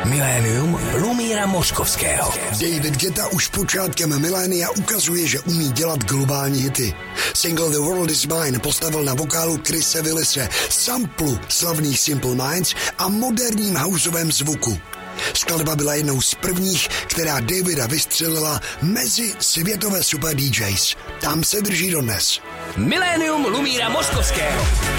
Milénium Lumíra Moškovského. David Guetta už počátkem milénia ukazuje, že umí dělat globální hity. Single The World Is Mine postavil na vokálu Chrise Willise, samplu slavných Simple Minds a moderním houseovém zvuku. Skladba byla jednou z prvních, která Davida vystřelila mezi světové super DJs. Tam se drží dodnes. Milénium Lumíra Moškovského.